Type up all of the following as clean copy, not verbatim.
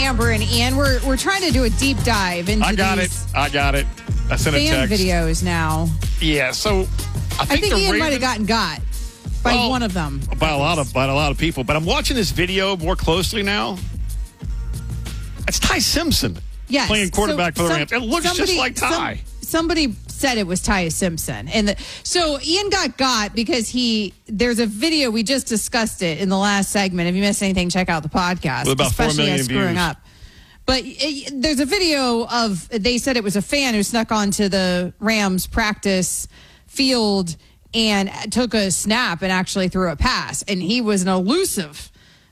Amber and Ian. We're trying to do a deep dive into I got it. I sent a fan text. videos now. Yeah, so I think Ian might have gotten got by one of them. By a lot of people. But I'm watching this video more closely now. It's Ty Simpson playing quarterback for the Rams. It looks just like Ty. Somebody said it was Ty Simpson. So Ian got because there's a video, we just discussed it in the last segment. If you missed anything, check out the podcast. With about 4 million screwing views. up. But there's a video they said it was a fan who snuck onto the Rams practice field and took a snap and actually threw a pass. And he was an elusive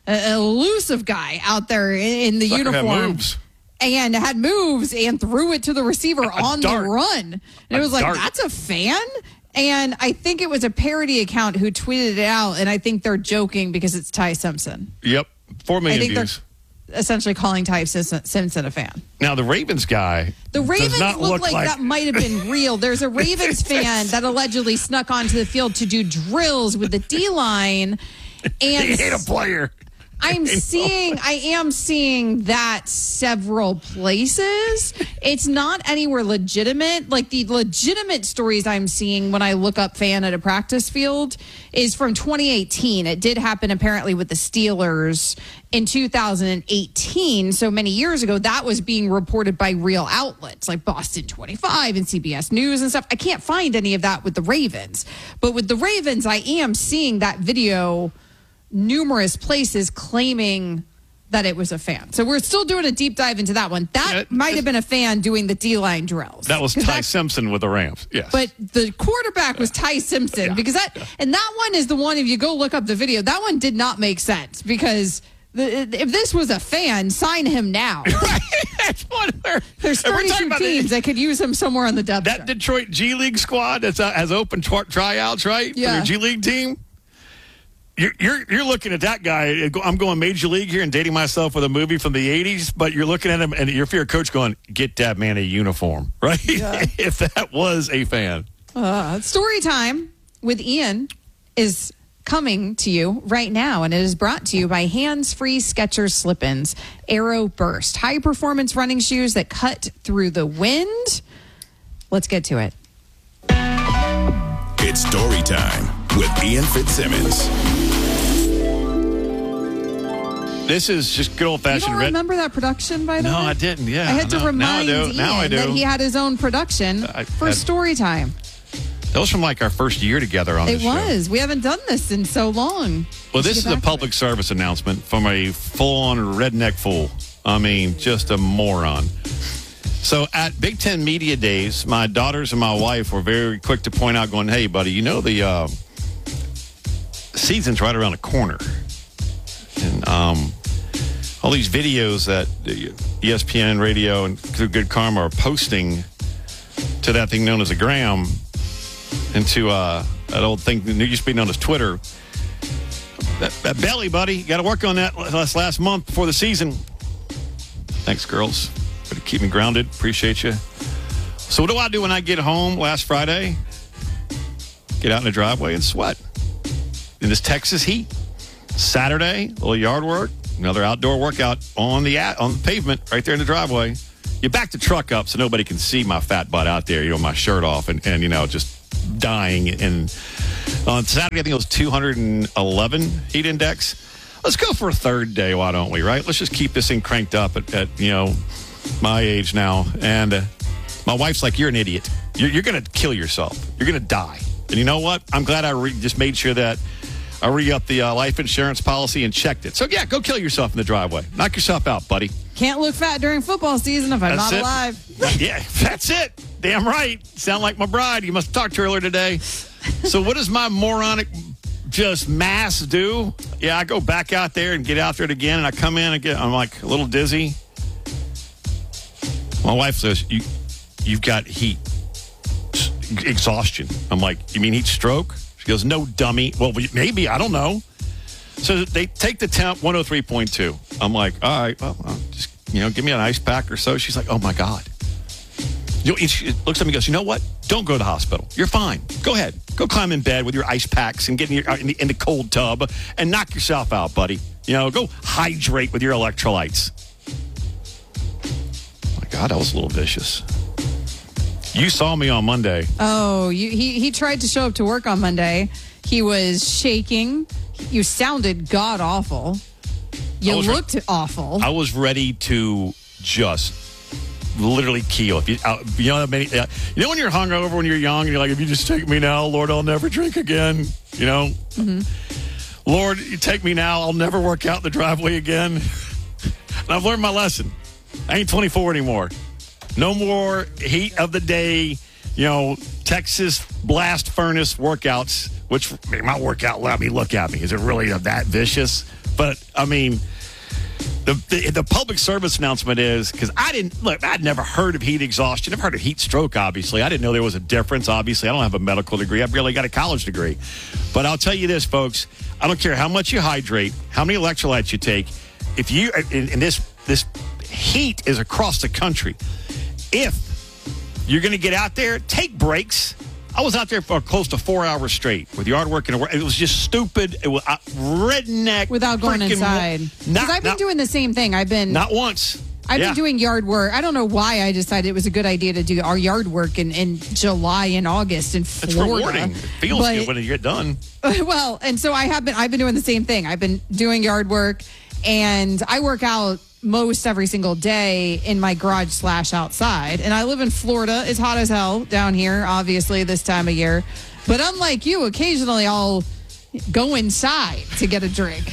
guy out there in the uniform. Had moves. And had moves and threw it to the receiver on the run. And it was like, that's a fan? And I think it was a parody account who tweeted it out, and I think they're joking because it's Ty Simpson. Yep, 4 million views. They're essentially calling Ty Simpson a fan. Now, the Ravens guy Ravens does not look like like that might have been real. There's a Ravens fan that allegedly snuck onto the field to do drills with the D-line. And he hit a player. I am seeing that several places. It's not anywhere legitimate. Like the legitimate stories I'm seeing when I look up fan at a practice field is from 2018. It did happen apparently with the Steelers in 2018. So many years ago, that was being reported by real outlets like Boston 25 and CBS News and stuff. I can't find any of that with the Ravens. But with the Ravens, I am seeing that video numerous places claiming that it was a fan. So we're still doing a deep dive into that one. That might have been a fan doing the D-line drills. That was Ty Simpson with the Rams, yes. But the quarterback was Ty Simpson because and that one is the one, if you go look up the video, that one did not make sense because if this was a fan, sign him now. Right. That's what There's 32 teams that could use him somewhere on the depth chart. That Detroit G League squad that has open tryouts, right? Yeah. For their G League team. You're looking at that guy. I'm going major league here and dating myself with a movie from the 80s, but you're looking at him and you're for your coach going, get that man a uniform, right? Yeah. If that was a fan. Story time with Ian is coming to you right now, and it is brought to you by hands-free Skechers Slip-ins Aero Burst, high-performance running shoes that cut through the wind. Let's get to it. It's story time with Ian Fitzsimmons. This is just good old-fashioned. You don't remember that production, by the way? No, I didn't. Yeah, I had to remind Ian that he had his own production for story time. That was from like our first year together on this show. It was. We haven't done this in so long. Well, this is a public service announcement from a full-on redneck fool. I mean, just a moron. So at Big Ten Media Days, my daughters and my wife were very quick to point out, going, hey, buddy, you know the season's right around the corner. And all these videos that ESPN Radio and Through Good Karma are posting to that thing known as a gram, into that old thing that used to be known as Twitter. That belly, buddy, you got to work on that last month before the season. Thanks, girls. Way to keep me grounded. Appreciate you. So what do I do when I get home last Friday? Get out in the driveway and sweat in this Texas heat. Saturday, a little yard work, another outdoor workout on the pavement right there in the driveway. You back the truck up so nobody can see my fat butt out there, my shirt off and just dying. And on Saturday, I think it was 211 heat index. Let's go for a third day, why don't we, right? Let's just keep this thing cranked up at my age now. And my wife's like, you're an idiot. You're going to kill yourself. You're going to die. And you know what? I'm glad I just made sure that I re-upped the life insurance policy and checked it. So, yeah, go kill yourself in the driveway. Knock yourself out, buddy. Can't look fat during football season if I'm not alive. Yeah, that's it. Damn right. Sound like my bride. You must have talked to her earlier today. So what does my moronic just mass do? Yeah, I go back out there and get out there again, and I come in and I'm like a little dizzy. My wife says, you've got heat exhaustion. I'm like, you mean heat stroke? She goes, no, dummy. Well, maybe. I don't know. So they take the temp, 103.2. I'm like, all right, well, just, give me an ice pack or so. She's like, oh, my God. She looks at me and goes, you know what? Don't go to the hospital. You're fine. Go ahead. Go climb in bed with your ice packs and get in the cold tub and knock yourself out, buddy. Go hydrate with your electrolytes. God, that was a little vicious. You saw me on Monday. Oh, he tried to show up to work on Monday. He was shaking. You sounded god awful. You looked awful. I was ready to just literally keel. If you know when you're hungover when you're young and you're like, if you just take me now, Lord, I'll never drink again. You know, Lord, you take me now, I'll never work out in the driveway again. And I've learned my lesson. I ain't 24 anymore. No more heat of the day, Texas blast furnace workouts, which my workout let me look at me. Is it really that vicious? But, I mean, the public service announcement is, because I'd never heard of heat exhaustion. I've heard of heat stroke, obviously. I didn't know there was a difference, obviously. I don't have a medical degree. I've barely got a college degree. But I'll tell you this, folks. I don't care how much you hydrate, how many electrolytes you take. If you, and this heat is across the country. If you're going to get out there, take breaks. I was out there for close to 4 hours straight with yard work and it was just stupid. It was redneck. Without going inside. Because I've been doing the same thing. Not once. I've been doing yard work. I don't know why I decided it was a good idea to do our yard work in July and August in Florida. It's rewarding. It feels good when you get done. Well, and so I've been doing the same thing. I've been doing yard work, and I work out most every single day in my garage / outside. And I live in Florida. It's hot as hell down here, obviously, this time of year. But unlike you, occasionally I'll go inside to get a drink.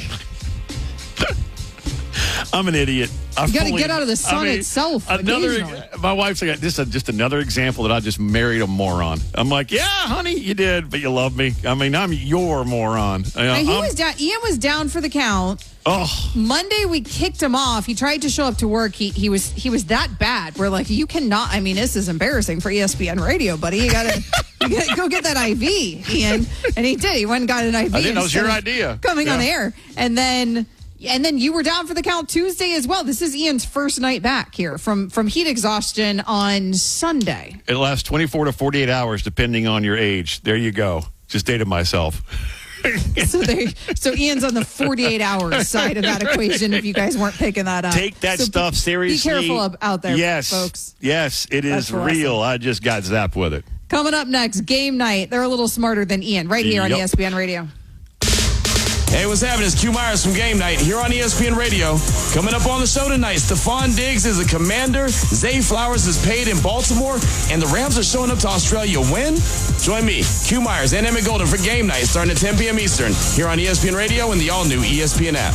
I'm an idiot. You got to get out of the sun itself. My wife's like, this is just another example that I just married a moron. I'm like, yeah, honey, you did, but you love me. I mean, I'm your moron. Ian was down for the count. Oh, Monday we kicked him off. He tried to show up to work. He was that bad. We're like, you cannot. I mean, this is embarrassing for ESPN Radio, buddy. You gotta go get that IV, Ian. And he did. He went and got an IV. I didn't know it was your idea. Coming on the air, and then you were down for the count Tuesday as well. This is Ian's first night back here from heat exhaustion on Sunday. It lasts 24 to 48 hours, depending on your age. There you go. Just dated myself. So Ian's on the 48 hours side of that equation. If you guys weren't picking that up, take that stuff seriously. Be careful out there, folks. Yes, it is real. I just got zapped with it. Coming up next, game night. They're a little smarter than Ian, right here on ESPN Radio. Hey, what's happening? It's Q Myers from Game Night here on ESPN Radio. Coming up on the show tonight, Stephon Diggs is a Commander, Zay Flowers is paid in Baltimore, and the Rams are showing up to Australia. When? Join me, Q Myers and Emmett Golden for Game Night starting at 10 p.m. Eastern here on ESPN Radio and the all-new ESPN app.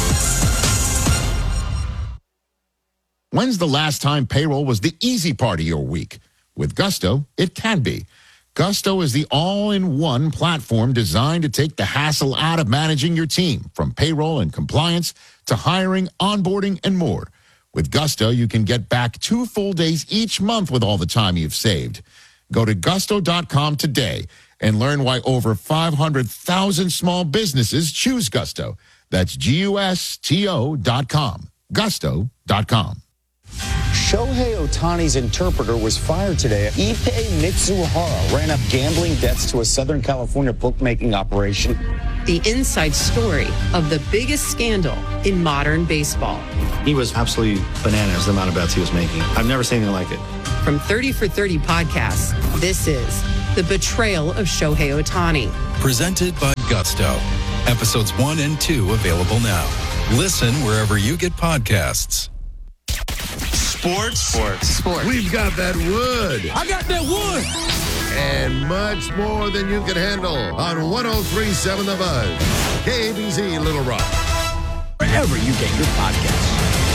When's the last time payroll was the easy part of your week? With Gusto, it can be. Gusto is the all-in-one platform designed to take the hassle out of managing your team, from payroll and compliance to hiring, onboarding, and more. With Gusto, you can get back 2 full days each month with all the time you've saved. Go to gusto.com today and learn why over 500,000 small businesses choose Gusto. That's GUSTO.com. Gusto.com. Shohei Ohtani's interpreter was fired today. Ipei Mitsuhara ran up gambling debts to a Southern California bookmaking operation. The inside story of the biggest scandal in modern baseball. He was absolutely bananas, the amount of bets he was making. I've never seen anything like it. From 30 for 30 podcasts, this is The Betrayal of Shohei Ohtani. Presented by Gusto. Episodes 1 and 2 available now. Listen wherever you get podcasts. Sports. We've got that wood. I got that wood. And much more than you can handle on 103.7 The Buzz. KBZ Little Rock. Wherever you get your podcasts.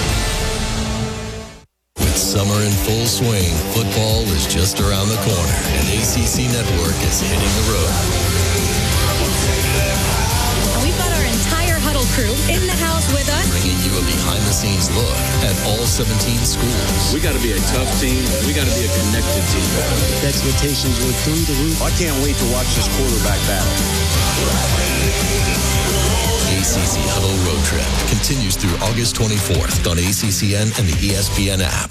With summer in full swing, football is just around the corner, and ACC Network is hitting the road. We've got our entire huddle crew in the house with us, bringing you a behind-the-scenes look at all 17 schools. We got to be a tough team. We got to be a connected team. The expectations were through the roof. I can't wait to watch this quarterback battle. ACC Huddle Road Trip continues through August 24th on ACCN and the ESPN app.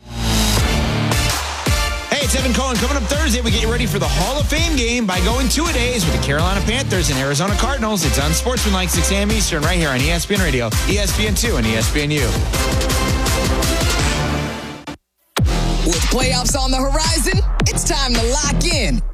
Hey, it's Evan Cohen. Coming up Thursday, we get you ready for the Hall of Fame game by going 2-a-days with the Carolina Panthers and Arizona Cardinals. It's on Sportsmanlike 6 a.m. Eastern right here on ESPN Radio, ESPN2, and ESPNU. With playoffs on the horizon, it's time to lock in